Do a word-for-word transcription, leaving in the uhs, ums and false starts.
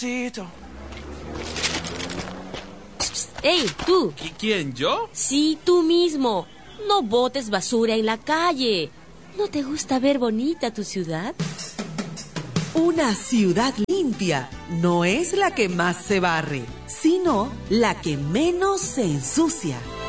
despacito. ¡Ey, tú! ¿Quién, yo? Sí, tú mismo. No botes basura en la calle. ¿No te gusta ver bonita tu ciudad? Una ciudad limpia no es la que más se barre, sino la que menos se ensucia.